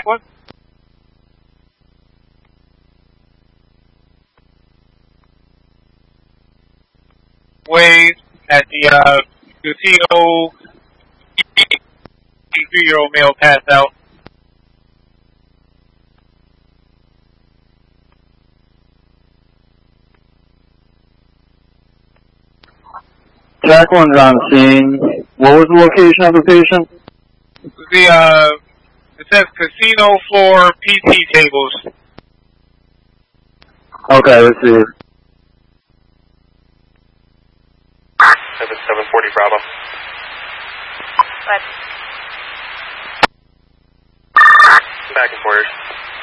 What? Way at the casino. 83-year-old male passed out. Jack 1's on scene. What was the location of the patient? It says casino floor PT tables. Okay, let's see. 7740 Bravo. What? Back and forth.